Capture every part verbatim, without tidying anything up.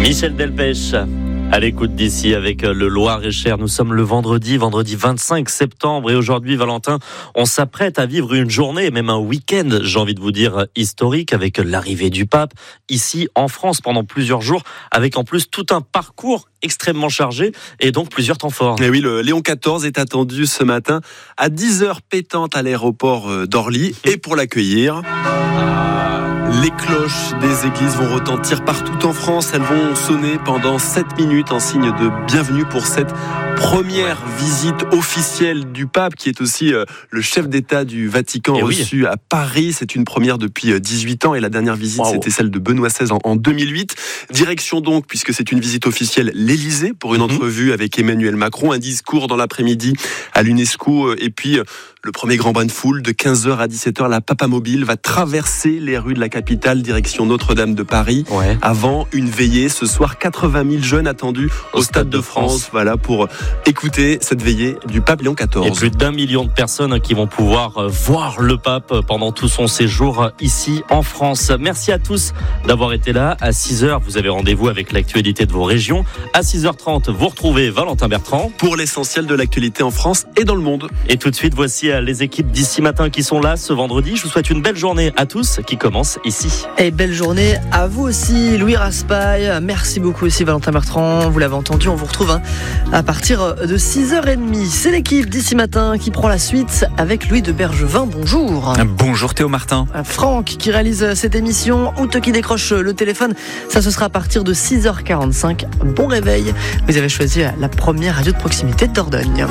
Michel Delpech, à l'écoute d'ici avec le Loir-et-Cher. Nous sommes le vendredi, vendredi vingt-cinq septembre et aujourd'hui, Valentin, on s'apprête à vivre une journée, même un week-end, j'ai envie de vous dire, historique avec l'arrivée du pape ici en France pendant plusieurs jours, avec en plus tout un parcours extrêmement chargé et donc plusieurs temps forts. Et oui, le Léon quatorze est attendu ce matin à dix heures pétantes à l'aéroport d'Orly et pour l'accueillir, les cloches des églises vont retentir partout en France. Elles vont sonner pendant sept minutes en signe de bienvenue pour cette première visite officielle du pape, qui est aussi euh, le chef d'État du Vatican, et reçu oui. à Paris. C'est une première depuis dix-huit ans et la dernière visite, wow. c'était celle de Benoît seize en, en deux mille huit. Direction donc, puisque c'est une visite officielle, l'Élysée pour une mm-hmm. entrevue avec Emmanuel Macron, un discours dans l'après-midi à l'UNESCO et puis euh, le premier grand bain de foule de quinze heures à dix-sept heures. La Papamobile va traverser les rues de la capitale, direction Notre-Dame de Paris, ouais. avant une veillée. Ce soir, quatre-vingt mille jeunes attendus au, au Stade de France, France. Voilà, pour écouter cette veillée du pape Léon quatorze. Et plus d'un million de personnes qui vont pouvoir voir le pape pendant tout son séjour ici en France. Merci à tous d'avoir été là. À six heures, vous avez rendez-vous avec l'actualité de vos régions. À six heures trente, vous retrouvez Valentin Bertrand pour l'essentiel de l'actualité en France et dans le monde. Et tout de suite, voici les équipes d'ici matin qui sont là ce vendredi. Je vous souhaite une belle journée à tous qui commence ici. Et belle journée à vous aussi, Louis Raspail. Merci beaucoup aussi, Valentin Bertrand. Vous l'avez entendu, on vous retrouve hein, à partir de six heures trente. C'est l'équipe d'ici matin qui prend la suite avec Louis de Bergevin. Bonjour. Bonjour Théo Martin. Franck qui réalise cette émission. Out qui décroche le téléphone. Ça, ce sera à partir de six heures quarante-cinq. Bon réveil. Vous avez choisi la première radio de proximité de Dordogne.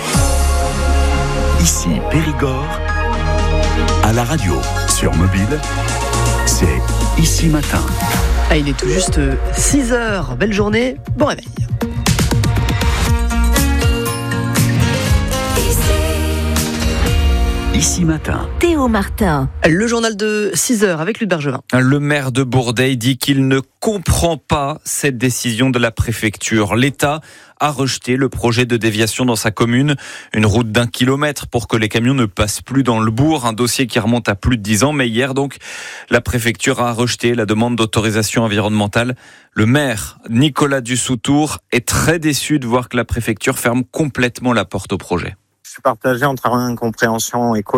Ici Périgord, à la radio, sur mobile, c'est Ici Matin. Ah, il est tout juste six heures. Belle journée, bon réveil. Ici Matin. Théo Martin. Le journal de six heures avec Louis Bergevin. Le maire de Bourdeil dit qu'il ne comprend pas cette décision de la préfecture. L'État a rejeté le projet de déviation dans sa commune. Une route d'un kilomètre pour que les camions ne passent plus dans le bourg. Un dossier qui remonte à plus de dix ans. Mais hier, donc, la préfecture a rejeté la demande d'autorisation environnementale. Le maire, Nicolas Dussoutour, est très déçu de voir que la préfecture ferme complètement la porte au projet. Je suis partagé entre incompréhension et colère.